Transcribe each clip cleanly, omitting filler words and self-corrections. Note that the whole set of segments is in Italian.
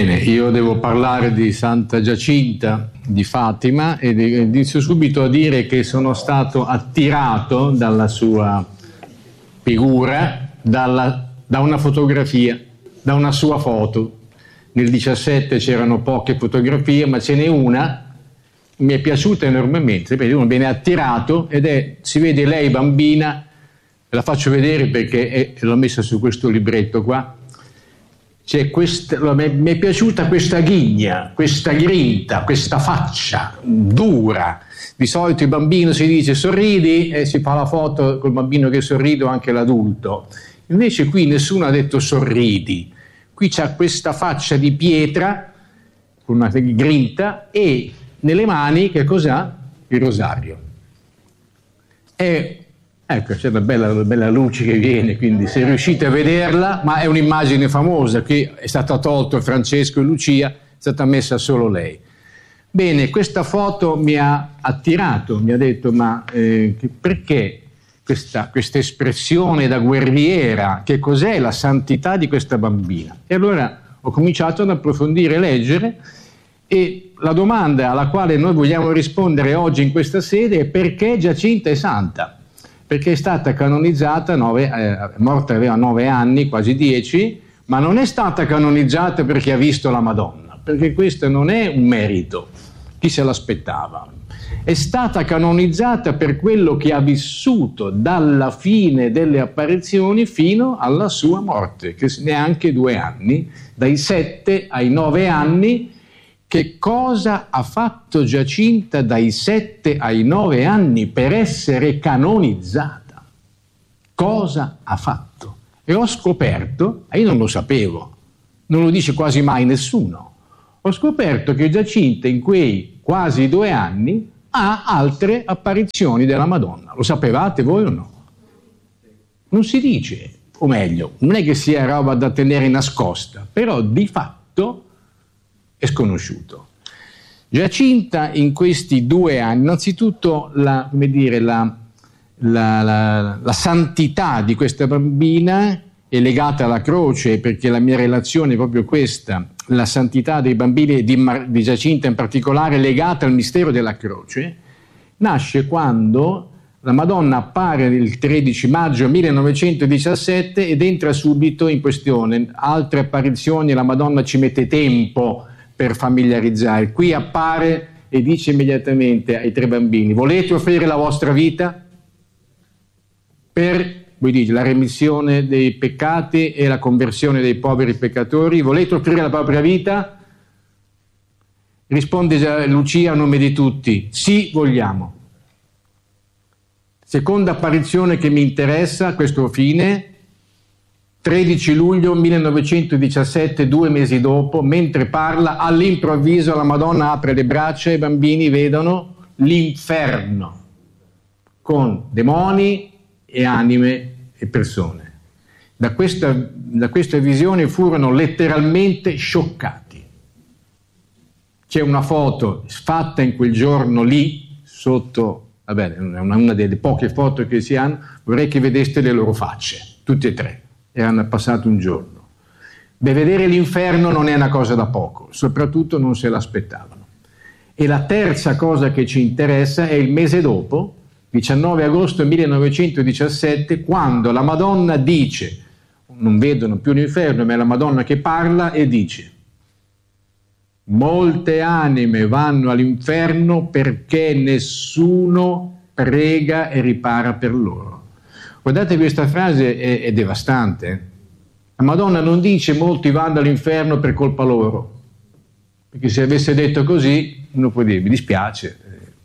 Bene, io devo parlare di Santa Giacinta di Fatima e inizio subito a dire che sono stato attirato dalla sua figura, da una fotografia, da una sua foto. Nel 17 c'erano poche fotografie, ma ce n'è una, mi è piaciuta enormemente, uno viene attirato si vede lei bambina, ve la faccio vedere perché l'ho messa su questo libretto qua. Mi è piaciuta questa ghigna, questa grinta, questa faccia dura. Di solito il bambino si dice sorridi e si fa la foto col bambino che sorride o anche l'adulto. Invece qui nessuno ha detto sorridi. Qui c'ha questa faccia di pietra, con una grinta, e nelle mani che cos'ha? Il rosario. Ecco, c'è una bella luce che viene, quindi se riuscite a vederla, ma è un'immagine famosa, qui è stata tolta Francesco e Lucia, è stata messa solo lei. Bene, questa foto mi ha attirato, mi ha detto, ma perché questa espressione da guerriera, che cos'è la santità di questa bambina? E allora ho cominciato ad approfondire, leggere, e la domanda alla quale noi vogliamo rispondere oggi in questa sede è: perché Giacinta è santa? Perché è stata canonizzata, morta aveva 9 anni, quasi 10, ma non è stata canonizzata perché ha visto la Madonna, perché questo non è un merito, chi se l'aspettava. È stata canonizzata per quello che ha vissuto dalla fine delle apparizioni fino alla sua morte, che neanche 2 anni, dai 7 ai 9 anni. Che cosa ha fatto Giacinta dai 7 ai 9 anni per essere canonizzata? Cosa ha fatto? E ho scoperto, io non lo sapevo, non lo dice quasi mai nessuno, ho scoperto che Giacinta in quei quasi 2 anni ha altre apparizioni della Madonna. Lo sapevate voi o no? Non si dice, o meglio, non è che sia roba da tenere nascosta, però di fatto è sconosciuto. Giacinta in questi 2 anni, innanzitutto la santità di questa bambina è legata alla croce, perché la mia relazione è proprio questa, la santità dei bambini di Giacinta in particolare, legata al mistero della croce, nasce quando la Madonna appare il 13 maggio 1917 ed entra subito in questione. Altre apparizioni la Madonna ci mette tempo per familiarizzare. Qui appare e dice immediatamente ai 3 bambini: volete offrire la vostra vita per, voi dite, la remissione dei peccati e la conversione dei poveri peccatori? Volete offrire la propria vita? Risponde Lucia a nome di tutti: sì, vogliamo. Seconda apparizione che mi interessa a questo fine, 13 luglio 1917, 2 mesi dopo, mentre parla, all'improvviso la Madonna apre le braccia e i bambini vedono l'inferno, con demoni e anime e persone. Da questa visione furono letteralmente scioccati. C'è una foto fatta in quel giorno lì, sotto, vabbè, una delle poche foto che si hanno, vorrei che vedeste le loro facce, tutte e 3. Erano passato un giorno. Beh, vedere l'inferno non è una cosa da poco, soprattutto non se l'aspettavano. E la terza cosa che ci interessa è il mese dopo, 19 agosto 1917, quando la Madonna dice, non vedono più l'inferno, ma è la Madonna che parla e dice: molte anime vanno all'inferno perché nessuno prega e ripara per loro. Guardate, questa frase è devastante. La Madonna non dice molti vanno all'inferno per colpa loro, perché se avesse detto così uno può dire: mi dispiace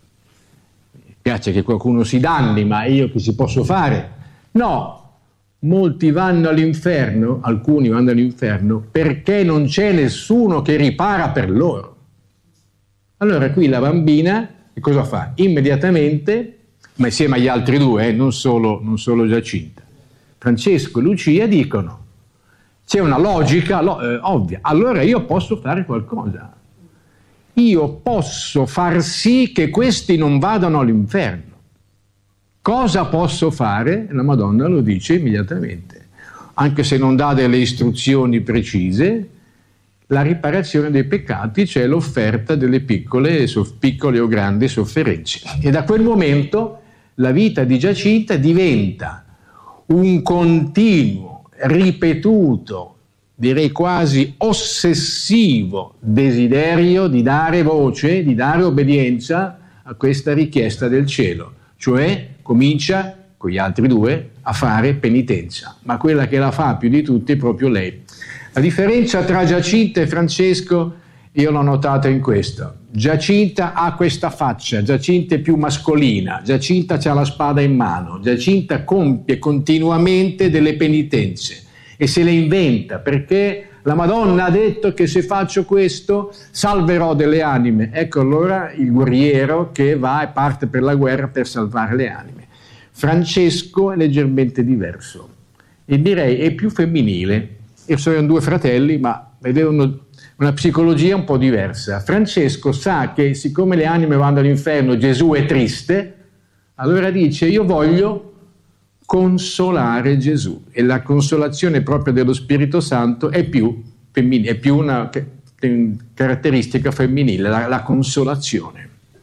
che qualcuno si danni, ma io che ci posso fare? No, molti vanno all'inferno, alcuni vanno all'inferno perché non c'è nessuno che ripara per loro. Allora qui la bambina che cosa fa? Immediatamente, ma insieme agli altri 2, non solo Giacinta, Francesco e Lucia dicono: c'è una logica ovvia, allora io posso fare qualcosa, io posso far sì che questi non vadano all'inferno. Cosa posso fare? La Madonna lo dice immediatamente, anche se non dà delle istruzioni precise. la riparazione dei peccati, cioè l'offerta delle piccole o grandi sofferenze. E da quel momento la vita di Giacinta diventa un continuo, ripetuto, direi quasi ossessivo desiderio di dare voce, di dare obbedienza a questa richiesta del cielo, cioè comincia con gli altri due a fare penitenza, ma quella che la fa più di tutti è proprio lei. La differenza tra Giacinta e Francesco io l'ho notata in questo: Giacinta ha questa faccia, Giacinta è più mascolina, Giacinta ha la spada in mano, Giacinta compie continuamente delle penitenze e se le inventa, perché la Madonna ha detto che se faccio questo salverò delle anime. Ecco allora il guerriero che va e parte per la guerra per salvare le anime. Francesco è leggermente diverso e direi è più femminile. Io sono due fratelli, ma avevano una psicologia un po' diversa. Francesco sa che siccome le anime vanno all'inferno, Gesù è triste, allora dice: io voglio consolare Gesù, e la consolazione propria dello Spirito Santo è più femminile, è più una caratteristica femminile, la consolazione.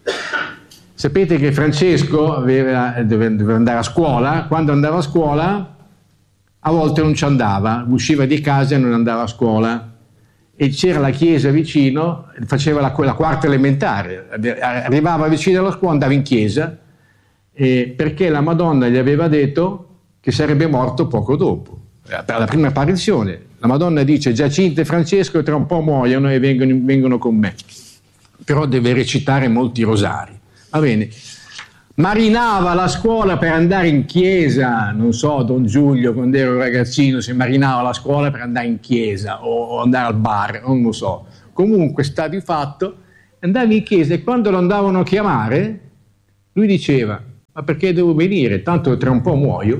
Sapete che Francesco doveva andare a scuola, quando andava a scuola a volte non ci andava, usciva di casa e non andava a scuola, e c'era la chiesa vicino, faceva la quarta elementare, arrivava vicino alla scuola, andava in chiesa, perché la Madonna gli aveva detto che sarebbe morto poco dopo, per la prima apparizione. La Madonna dice: Giacinta e Francesco tra un po' muoiono e vengono con me, però deve recitare molti rosari. Va bene, marinava la scuola per andare in chiesa, non so, Don Giulio quando ero ragazzino si marinava la scuola per andare in chiesa o andare al bar, non lo so. Comunque sta di fatto, andavi in chiesa e quando lo andavano a chiamare lui diceva: ma perché devo venire? Tanto tra un po' muoio.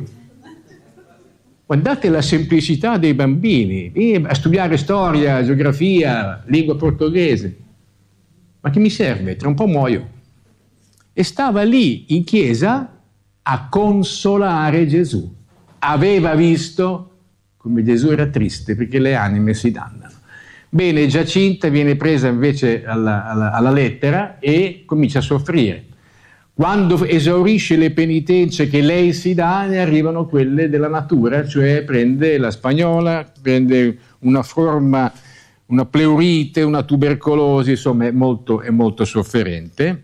Guardate la semplicità dei bambini, a studiare storia, geografia, lingua portoghese. Ma che mi serve? Tra un po' muoio. E stava lì in chiesa a consolare Gesù. Aveva visto come Gesù era triste perché le anime si dannano. Bene, Giacinta viene presa invece alla lettera e comincia a soffrire. Quando esaurisce le penitenze che lei si dà, ne arrivano quelle della natura, cioè prende la spagnola, prende una forma, una pleurite, una tubercolosi, insomma è molto sofferente.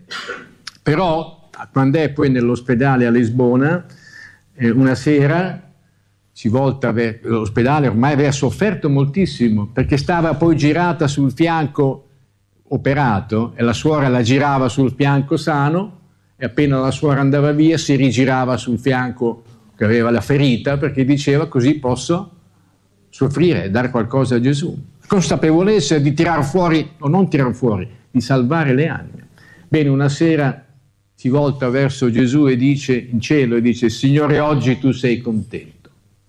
Però quando è poi nell'ospedale a Lisbona, una sera si volta verso l'ospedale, ormai aveva sofferto moltissimo perché stava poi girata sul fianco operato e la suora la girava sul fianco sano, e appena la suora andava via si rigirava sul fianco che aveva la ferita, perché diceva: così posso soffrire e dare qualcosa a Gesù. Consapevolezza di tirar fuori, o non tirar fuori, di salvare le anime. Bene, una sera si volta verso Gesù e dice, in cielo, e dice: Signore, oggi tu sei contento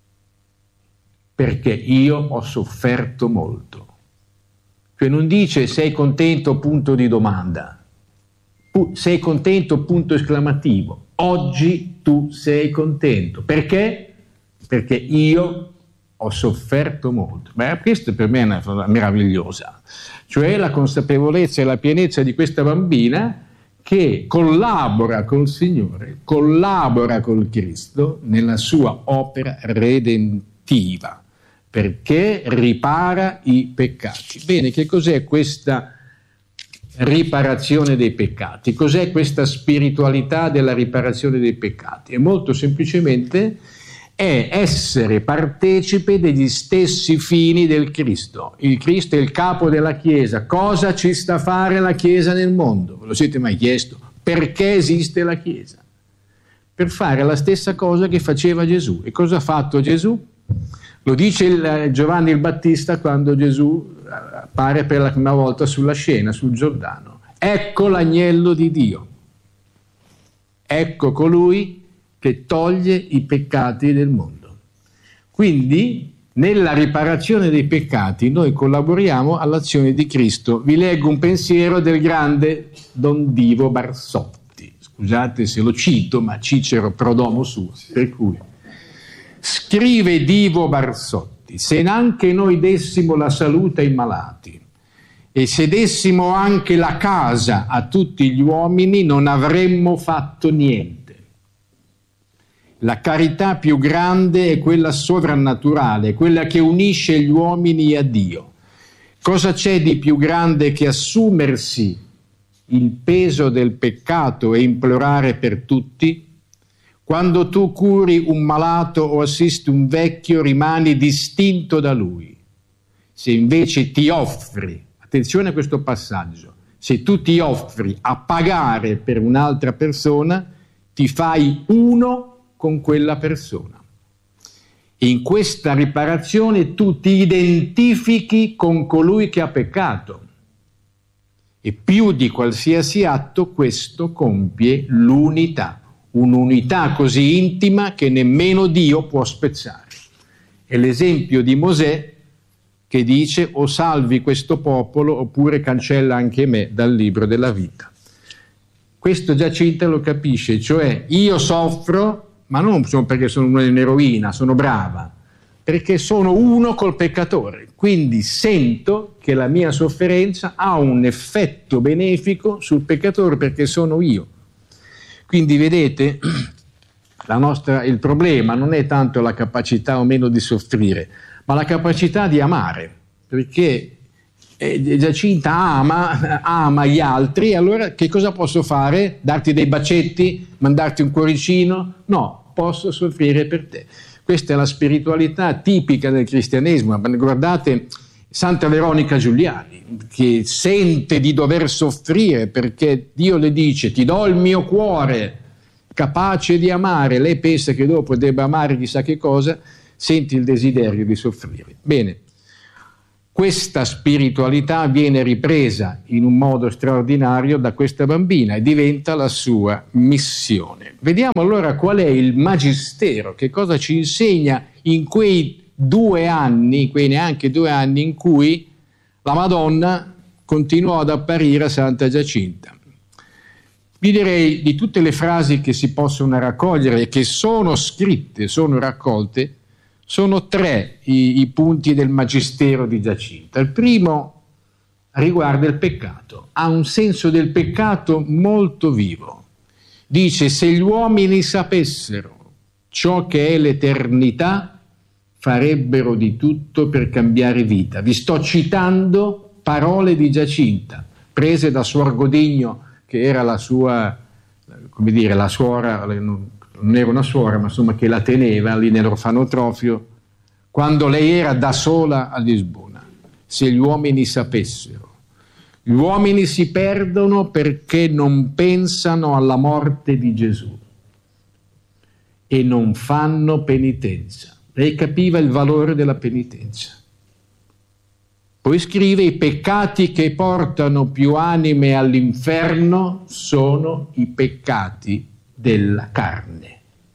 perché io ho sofferto molto. Cioè non dice sei contento punto di domanda, sei contento punto esclamativo. Oggi tu sei contento perché? Perché io ho sofferto molto. Beh, questo per me è una cosa meravigliosa, cioè la consapevolezza e la pienezza di questa bambina che collabora col Signore, collabora col Cristo nella sua opera redentiva, perché ripara i peccati. Bene, che cos'è questa riparazione dei peccati? Cos'è questa spiritualità della riparazione dei peccati? E molto semplicemente è essere partecipe degli stessi fini del Cristo. Il Cristo è il capo della Chiesa. Cosa ci sta a fare la Chiesa nel mondo? Ve lo siete mai chiesto? Perché esiste la Chiesa? Per fare la stessa cosa che faceva Gesù. E cosa ha fatto Gesù? Lo dice Giovanni il Battista quando Gesù appare per la prima volta sulla scena, sul Giordano. Ecco l'agnello di Dio. Ecco colui che toglie i peccati del mondo. Quindi, nella riparazione dei peccati, noi collaboriamo all'azione di Cristo. Vi leggo un pensiero del grande Don Divo Barsotti. Scusate se lo cito, ma Cicero prodomo suo, per cui... Scrive Divo Barsotti: se neanche noi dessimo la salute ai malati e se dessimo anche la casa a tutti gli uomini non avremmo fatto niente. La carità più grande è quella sovrannaturale, quella che unisce gli uomini a Dio. Cosa c'è di più grande che assumersi il peso del peccato e implorare per tutti? Quando tu curi un malato o assisti un vecchio, rimani distinto da lui. Se invece ti offri, attenzione a questo passaggio, se tu ti offri a pagare per un'altra persona, ti fai uno con quella persona. In questa riparazione tu ti identifichi con colui che ha peccato e più di qualsiasi atto questo compie l'unità, un'unità così intima che nemmeno Dio può spezzare. È l'esempio di Mosè che dice o salvi questo popolo oppure cancella anche me dal libro della vita. Questo Giacinta lo capisce, cioè io soffro ma non solo perché sono un'eroina, sono brava, perché sono uno col peccatore, quindi sento che la mia sofferenza ha un effetto benefico sul peccatore perché sono io. Quindi vedete, il problema non è tanto la capacità o meno di soffrire, ma la capacità di amare, perché Giacinta ama gli altri, allora che cosa posso fare? Darti dei bacetti? Mandarti un cuoricino? No, posso soffrire per te. Questa è la spiritualità tipica del cristianesimo. Guardate Santa Veronica Giuliani, che sente di dover soffrire perché Dio le dice ti do il mio cuore capace di amare, lei pensa che dopo debba amare chissà che cosa, sente il desiderio di soffrire. Bene. Questa spiritualità viene ripresa in un modo straordinario da questa bambina e diventa la sua missione. Vediamo allora qual è il magistero, che cosa ci insegna in quei 2 anni, quei neanche 2 anni in cui la Madonna continuò ad apparire a Santa Giacinta. Vi direi di tutte le frasi che si possono raccogliere e che sono scritte, sono raccolte, sono 3 i punti del magistero di Giacinta. Il primo riguarda il peccato, ha un senso del peccato molto vivo. Dice: se gli uomini sapessero ciò che è l'eternità, farebbero di tutto per cambiare vita. Vi sto citando parole di Giacinta, prese da Suor Godigno, che era la sua, come dire, la suora, non era una suora, ma insomma che la teneva lì nell'orfanotrofio, quando lei era da sola a Lisbona. Se gli uomini sapessero. Gli uomini si perdono perché non pensano alla morte di Gesù e non fanno penitenza. Lei capiva il valore della penitenza. Poi scrive: i peccati che portano più anime all'inferno sono i peccati della carne.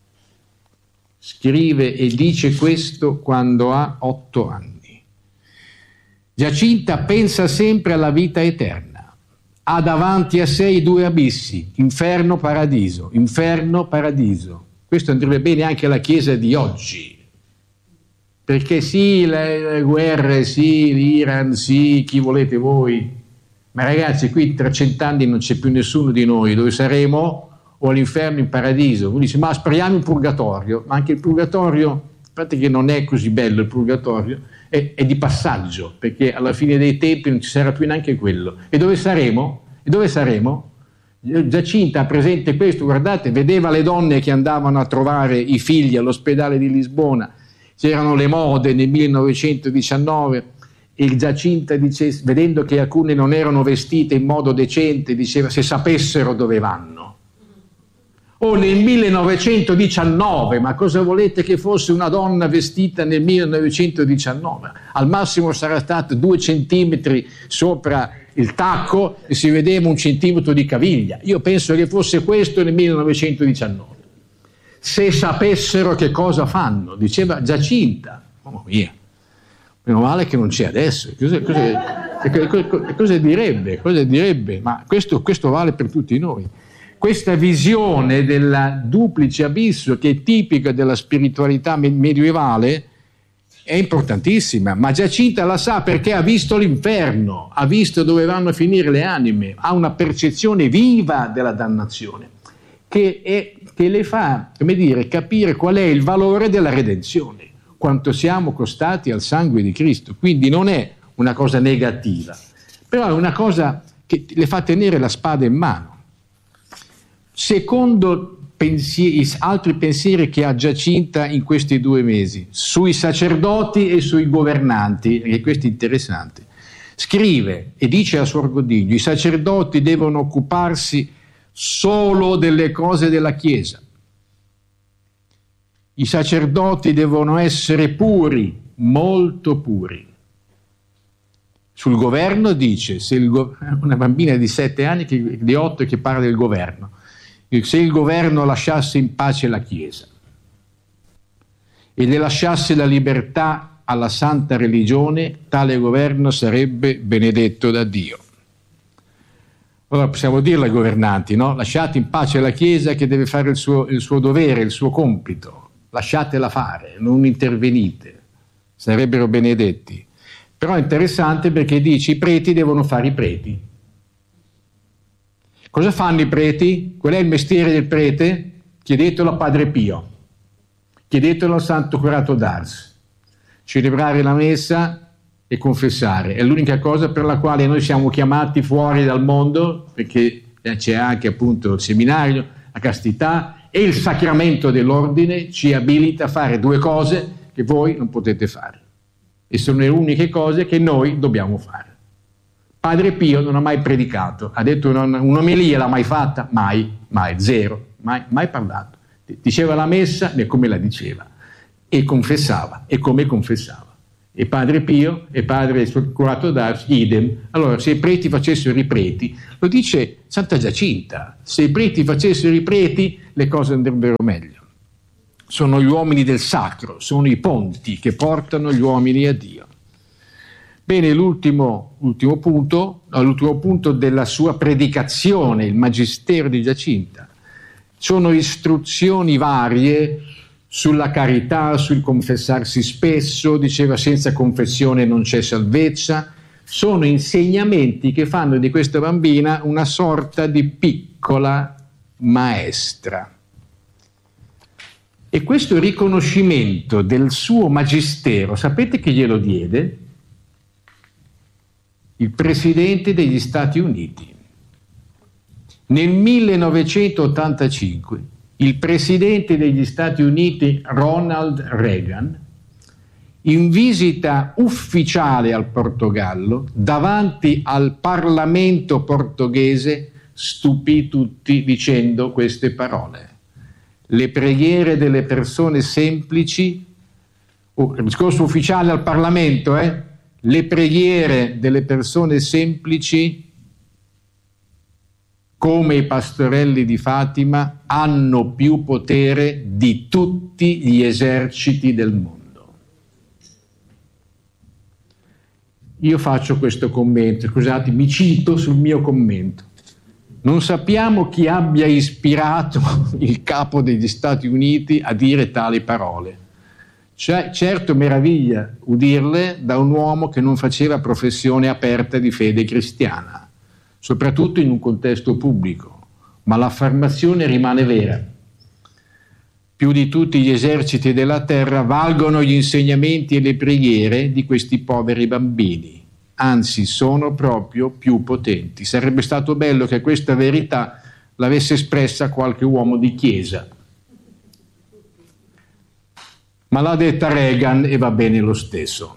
Scrive e dice questo quando ha 8 anni. Giacinta pensa sempre alla vita eterna. Ha davanti a sé i 2 abissi, inferno, paradiso, inferno, paradiso. Questo andrebbe bene anche alla Chiesa di oggi. Perché sì, le guerre, sì, l'Iran, sì, chi volete voi. Ma ragazzi, qui tra 100 anni non c'è più nessuno di noi. Dove saremo? O all'inferno, in paradiso. Uno dice: ma speriamo in purgatorio. Ma anche il purgatorio, a parte che non è così bello il purgatorio, è di passaggio, perché alla fine dei tempi non ci sarà più neanche quello. E dove saremo? E dove saremo? Giacinta ha presente questo, guardate, vedeva le donne che andavano a trovare i figli all'ospedale di Lisbona, c'erano le mode nel 1919, e Giacinta dice, vedendo che alcune non erano vestite in modo decente, diceva: se sapessero dove vanno. O nel 1919, ma cosa volete che fosse una donna vestita nel 1919? Al massimo sarà stato 2 centimetri sopra il tacco e si vedeva 1 centimetro di caviglia. Io penso che fosse questo nel 1919. Se sapessero che cosa fanno, diceva Giacinta. Mamma mia, meno male che non c'è adesso. Cosa direbbe? Ma questo vale per tutti noi. Questa visione del duplice abisso, che è tipica della spiritualità medievale, è importantissima, ma Giacinta la sa perché ha visto l'inferno, ha visto dove vanno a finire le anime, ha una percezione viva della dannazione che le fa, come dire, capire qual è il valore della redenzione, quanto siamo costati al sangue di Cristo. Quindi non è una cosa negativa, però è una cosa che le fa tenere la spada in mano. Secondo altri pensieri che ha Giacinta in questi 2 mesi, sui sacerdoti e sui governanti, e questo è interessante, scrive e dice a Suor Godigno: i sacerdoti devono occuparsi solo delle cose della Chiesa, i sacerdoti devono essere puri, molto puri. Sul governo dice, se una bambina di 7 anni, di 8 che parla del governo, se il governo lasciasse in pace la Chiesa e le lasciasse la libertà alla santa religione, tale governo sarebbe benedetto da Dio. Allora possiamo dirlo ai governanti, no? Lasciate in pace la Chiesa che deve fare il suo dovere, il suo compito, lasciatela fare, non intervenite, sarebbero benedetti. Però è interessante perché dice i preti devono fare i preti. Cosa fanno i preti? Qual è il mestiere del prete? Chiedetelo a Padre Pio, chiedetelo al Santo Curato d'Ars. Celebrare la messa e confessare è l'unica cosa per la quale noi siamo chiamati fuori dal mondo, perché c'è anche appunto il seminario, la castità e il sacramento dell'ordine ci abilita a fare 2 cose che voi non potete fare, e sono le uniche cose che noi dobbiamo fare. Padre Pio non ha mai predicato, ha detto un'omelia, l'ha mai fatta? Mai, zero, mai parlato. Diceva la messa come la diceva, e confessava, e come confessava. E Padre Pio e Padre Curato d'Ars, idem. Allora, se i preti facessero i preti, lo dice Santa Giacinta, se i preti facessero i preti, le cose andrebbero meglio. Sono gli uomini del sacro, sono i ponti che portano gli uomini a Dio. Bene, l'ultimo punto della sua predicazione, il magistero di Giacinta, sono istruzioni varie sulla carità, sul confessarsi spesso, diceva senza confessione non c'è salvezza, sono insegnamenti che fanno di questa bambina una sorta di piccola maestra. E questo riconoscimento del suo magistero, sapete chi glielo diede? Il Presidente degli Stati Uniti. Nel 1985 il Presidente degli Stati Uniti Ronald Reagan, in visita ufficiale al Portogallo, davanti al Parlamento portoghese, stupì tutti dicendo queste parole: le preghiere delle persone semplici, discorso ufficiale al Parlamento, le preghiere delle persone semplici, come i pastorelli di Fatima, hanno più potere di tutti gli eserciti del mondo. Io faccio questo commento, scusate, mi cito sul mio commento. Non sappiamo chi abbia ispirato il capo degli Stati Uniti a dire tali parole. Certo meraviglia udirle da un uomo che non faceva professione aperta di fede cristiana, soprattutto in un contesto pubblico, ma l'affermazione rimane vera. Più di tutti gli eserciti della terra valgono gli insegnamenti e le preghiere di questi poveri bambini, anzi sono proprio più potenti. Sarebbe stato bello che questa verità l'avesse espressa qualche uomo di chiesa, ma l'ha detta Reagan e va bene lo stesso.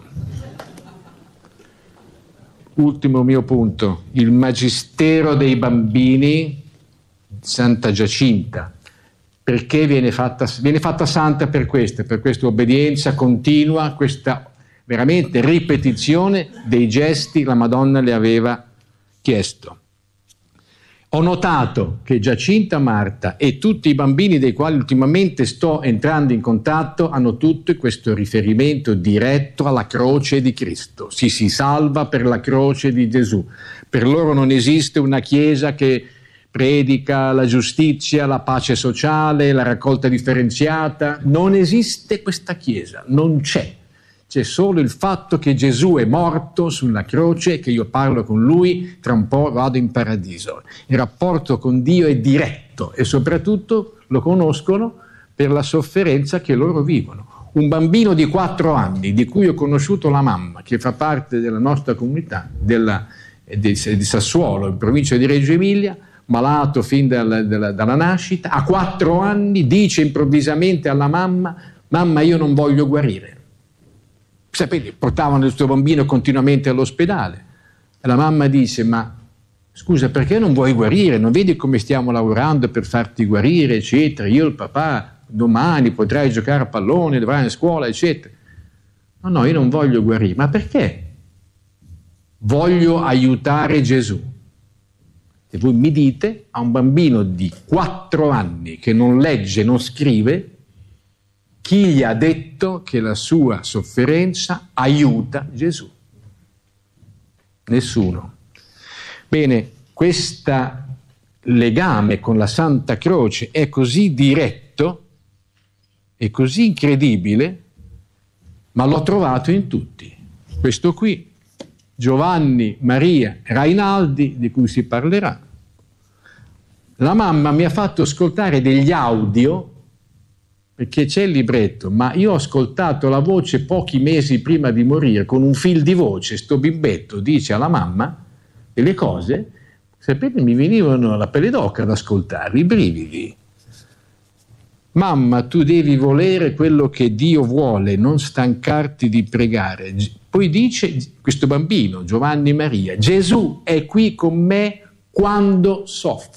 Ultimo mio punto, il magistero dei bambini, Santa Giacinta. Perché viene fatta santa per questa obbedienza continua, questa veramente ripetizione dei gesti la Madonna le aveva chiesto. Ho notato che Giacinta Marta e tutti i bambini dei quali ultimamente sto entrando in contatto hanno tutti questo riferimento diretto alla croce di Cristo. Si salva per la croce di Gesù. Per loro non esiste una chiesa che predica la giustizia, la pace sociale, la raccolta differenziata. Non esiste questa chiesa, non c'è. c'è solo il fatto che Gesù è morto sulla croce e che io parlo con lui, tra un po' vado in paradiso. Il rapporto con Dio è diretto e soprattutto lo conoscono per la sofferenza che loro vivono. Un bambino di 4 anni, di cui ho conosciuto la mamma, che fa parte della nostra comunità, di Sassuolo, in provincia di Reggio Emilia, malato fin dalla nascita, a 4 anni dice improvvisamente alla mamma: mamma, io non voglio guarire. Sapete, portavano il suo bambino continuamente all'ospedale e la mamma dice: ma scusa, perché non vuoi guarire? Non vedi come stiamo lavorando per farti guarire, eccetera? Io e il papà domani potrai giocare a pallone, dovrai a scuola, eccetera. No, io non voglio guarire. Ma perché? Voglio aiutare Gesù. E voi mi dite a un bambino di 4 anni che non legge, non scrive, chi gli ha detto che la sua sofferenza aiuta Gesù? Nessuno. Bene, questo legame con la Santa Croce è così diretto e così incredibile, ma l'ho trovato in tutti. Questo qui, Giovanni Maria Rainaldi, di cui si parlerà. La mamma mi ha fatto ascoltare degli audio, perché c'è il libretto, ma io ho ascoltato la voce pochi mesi prima di morire, con un fil di voce, sto bimbetto dice alla mamma delle cose, sapete, mi venivano la pelle d'oca ad ascoltarli, i brividi. Mamma, tu devi volere quello che Dio vuole, non stancarti di pregare. Poi dice questo bambino, Giovanni Maria: Gesù è qui con me quando soffro.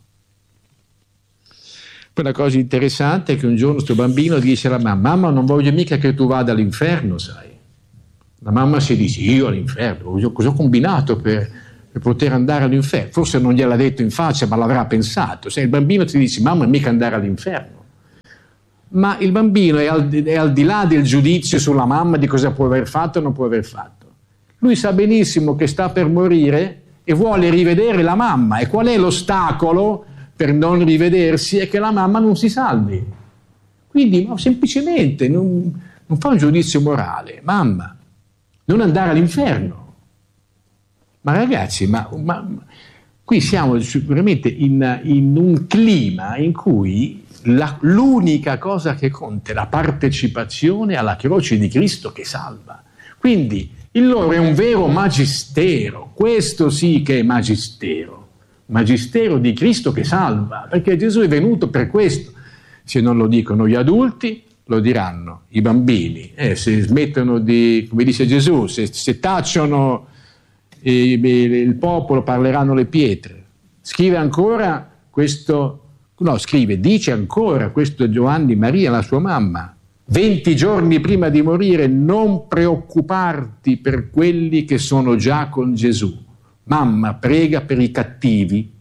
Poi la cosa interessante è che un giorno questo bambino dice alla mamma: mamma, non voglio mica che tu vada all'inferno, sai. La mamma si dice: io all'inferno? Cosa ho combinato per poter andare all'inferno? Forse non gliel'ha detto in faccia, ma l'avrà pensato. Se il bambino ti dice: mamma, mica andare all'inferno. Ma il bambino è al di là del giudizio sulla mamma di cosa può aver fatto o non può aver fatto. Lui sa benissimo che sta per morire e vuole rivedere la mamma. E qual è l'ostacolo per non rivedersi? È che la mamma non si salvi. Quindi semplicemente non fa un giudizio morale. Mamma, non andare all'inferno. Ma ragazzi, ma qui siamo veramente in un clima in cui l'unica cosa che conta è la partecipazione alla croce di Cristo che salva. Quindi il loro è un vero magistero, questo sì che è magistero di Cristo che salva, perché Gesù è venuto per questo. Se non lo dicono gli adulti, lo diranno i bambini. Se smettono di, come dice Gesù, se tacciono il popolo, parleranno le pietre. Dice ancora questo Giovanni Maria, la sua mamma, 20 giorni prima di morire: non preoccuparti per quelli che sono già con Gesù. Mamma, prega per i cattivi.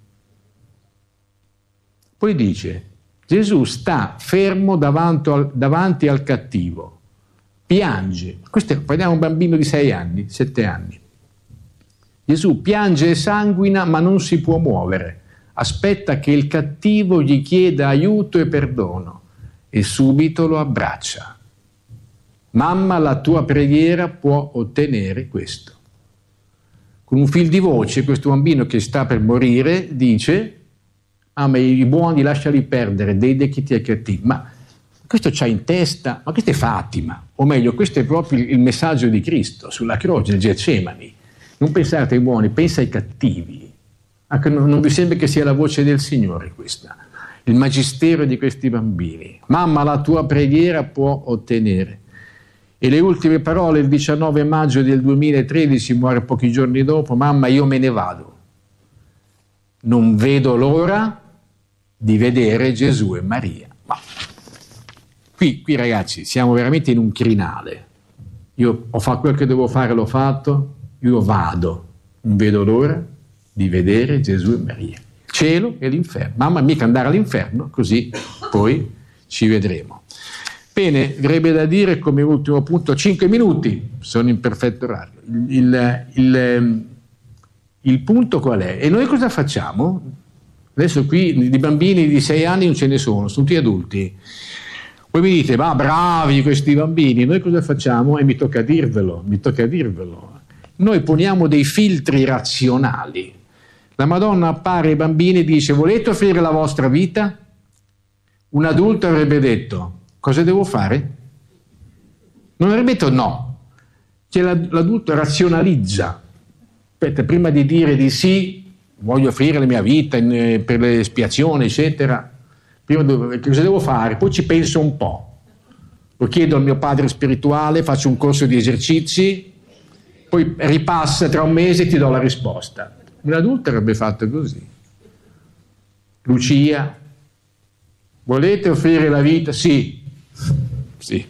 Poi dice: Gesù sta fermo davanti al cattivo, piange. Parliamo di un bambino di 6 anni, 7 anni. Gesù piange e sanguina, ma non si può muovere. Aspetta che il cattivo gli chieda aiuto e perdono e subito lo abbraccia. Mamma, la tua preghiera può ottenere questo. Con un fil di voce questo bambino che sta per morire dice: ma i buoni lasciali perdere, dedicati ai cattivi. Ma questo c'ha in testa, ma questa è Fatima, o meglio, questo è proprio il messaggio di Cristo sulla croce, nel Getsemani. Non pensate ai buoni, pensa ai cattivi. Anche non vi sembra che sia la voce del Signore questa, il magistero di questi bambini? Mamma, la tua preghiera può ottenere. E le ultime parole, il 19 maggio del 2013, muore pochi giorni dopo: mamma, io me ne vado. Non vedo l'ora di vedere Gesù e Maria. Ma qui ragazzi, siamo veramente in un crinale. Io ho fatto quel che devo fare, l'ho fatto, io vado. Non vedo l'ora di vedere Gesù e Maria, cielo e l'inferno. Mamma, mica andare all'inferno, così poi ci vedremo. Bene, avrebbe da dire come ultimo punto, 5 minuti, sono in perfetto orario. Il punto qual è? E noi cosa facciamo? Adesso qui di bambini di 6 anni non ce ne sono tutti adulti. Poi mi dite, ma bravi questi bambini, noi cosa facciamo? E mi tocca dirvelo. Noi poniamo dei filtri razionali. La Madonna appare ai bambini e dice, volete offrire la vostra vita? Un adulto avrebbe detto, cosa devo fare? Non avrebbe detto no. Cioè, l'adulto razionalizza. Aspetta, prima di dire di sì, voglio offrire la mia vita per l'espiazione, eccetera. Prima cosa devo fare? Poi ci penso un po'. Lo chiedo al mio padre spirituale, faccio un corso di esercizi, poi ripassa tra un mese e ti do la risposta. Un adulto avrebbe fatto così. Lucia, volete offrire la vita? Sì. Sì.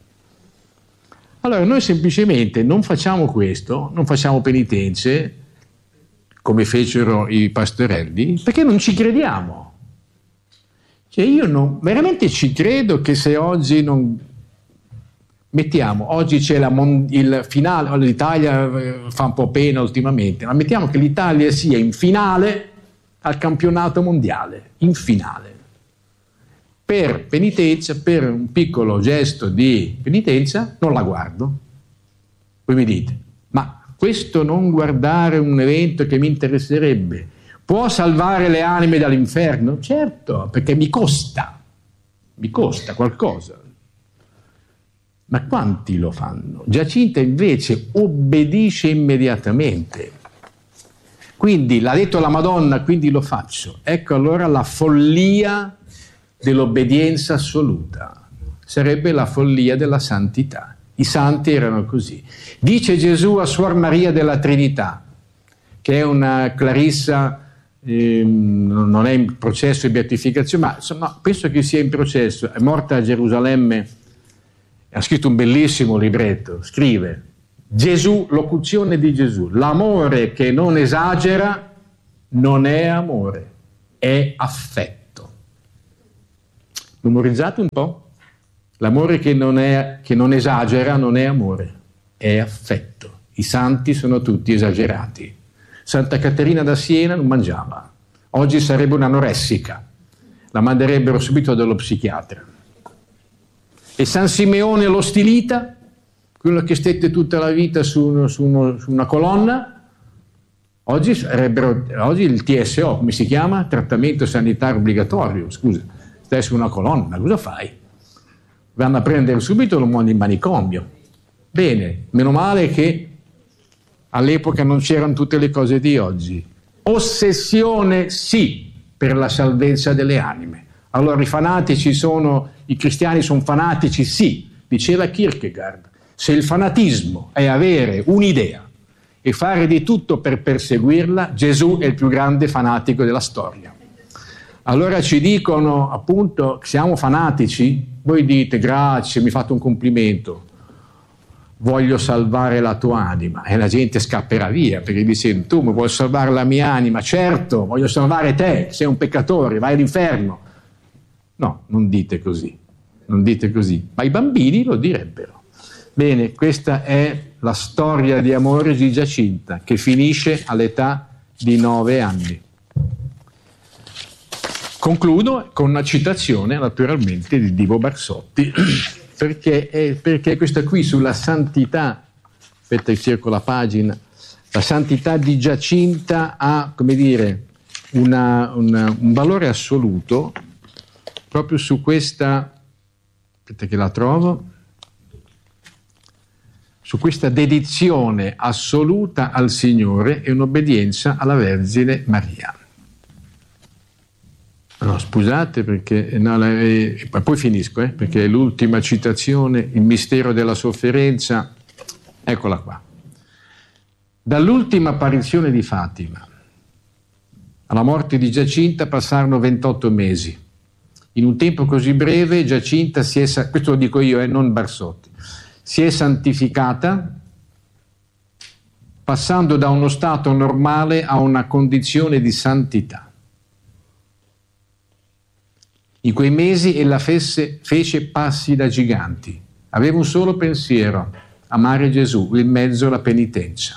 Allora noi semplicemente non facciamo questo, non facciamo penitenze, come fecero i pastorelli, perché non ci crediamo. Cioè io veramente ci credo che se oggi non mettiamo, oggi c'è il finale, l'Italia fa un po' pena ultimamente, ma mettiamo che l'Italia sia in finale al campionato mondiale, in finale. Per penitenza, per un piccolo gesto di penitenza, non la guardo. Voi mi dite, ma questo non guardare un evento che mi interesserebbe può salvare le anime dall'inferno? Certo, perché mi costa qualcosa. Ma quanti lo fanno? Giacinta invece obbedisce immediatamente. Quindi l'ha detto la Madonna, quindi lo faccio. Ecco allora la follia dell'obbedienza assoluta. Sarebbe la follia della santità. I santi erano così. Dice Gesù a Suor Maria della Trinità, che è una clarissa, non è in processo di beatificazione, ma insomma, penso che sia in processo, è morta a Gerusalemme, ha scritto un bellissimo libretto, scrive Gesù, locuzione di Gesù, l'amore che non esagera non è amore, è affetto. Memorizzate un po', l'amore che non esagera non è amore, è affetto. I santi sono tutti esagerati. Santa Caterina da Siena non mangiava, oggi sarebbe un'anoressica, la manderebbero subito dallo psichiatra. E San Simeone lo Stilita, quello che stette tutta la vita su una colonna, oggi il TSO, come si chiama? Trattamento sanitario obbligatorio, scusa, stai su una colonna, cosa fai? Vanno a prendere subito lo mando in manicomio. Bene, meno male che all'epoca non c'erano tutte le cose di oggi. Ossessione sì per la salvezza delle anime. Allora i cristiani sono fanatici? Sì, diceva Kierkegaard. Se il fanatismo è avere un'idea e fare di tutto per perseguirla, Gesù è il più grande fanatico della storia. Allora ci dicono appunto che siamo fanatici, voi dite grazie, mi fate un complimento, voglio salvare la tua anima, e la gente scapperà via perché dice tu mi vuoi salvare la mia anima? Certo, voglio salvare te, sei un peccatore, vai all'inferno. No, non dite così, ma i bambini lo direbbero. Bene, questa è la storia di amore di Giacinta che finisce all'età di 9 anni. Concludo con una citazione naturalmente di Divo Barsotti, perché questa qui sulla santità, aspetta che cerco la pagina, la santità di Giacinta ha, come dire, un valore assoluto proprio su questa, aspetta che la trovo, su questa dedizione assoluta al Signore e un'obbedienza alla Vergine Maria. No, scusate perché poi finisco, perché è l'ultima citazione, il mistero della sofferenza, eccola qua. Dall'ultima apparizione di Fatima alla morte di Giacinta passarono 28 mesi. In un tempo così breve Giacinta questo lo dico io, non Barsotti, si è santificata passando da uno stato normale a una condizione di santità. In quei mesi ella fece passi da giganti, aveva un solo pensiero, amare Gesù, in mezzo alla penitenza.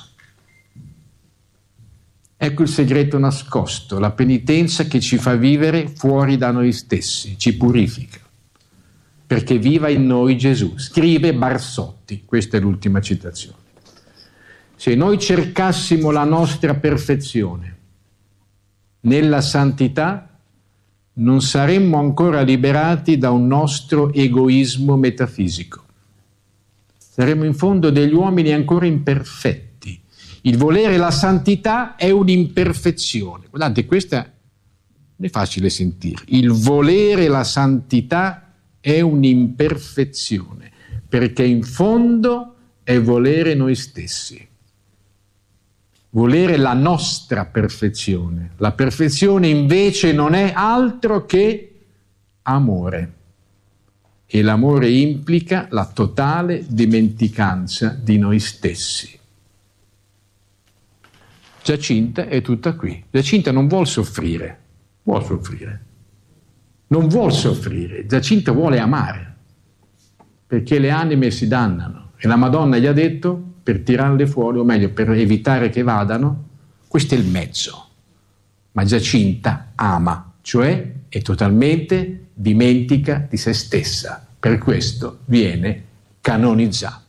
Ecco il segreto nascosto, la penitenza che ci fa vivere fuori da noi stessi, ci purifica. perché viva in noi Gesù. Scrive Barsotti, questa è l'ultima citazione. Se noi cercassimo la nostra perfezione nella santità, non saremmo ancora liberati da un nostro egoismo metafisico. Saremmo in fondo degli uomini ancora imperfetti. Il volere la santità è un'imperfezione. Guardate, questa è facile sentire. Il volere la santità è un'imperfezione, perché in fondo è volere noi stessi. Volere la nostra perfezione. La perfezione invece non è altro che amore. E l'amore implica la totale dimenticanza di noi stessi. Giacinta è tutta qui. Giacinta non vuol soffrire. Non vuol soffrire. Giacinta vuole amare. Perché le anime si dannano. E la Madonna gli ha detto, per tirarle fuori, o meglio, per evitare che vadano, questo è il mezzo. Ma Giacinta ama, cioè è totalmente dimentica di se stessa. Per questo viene canonizzata.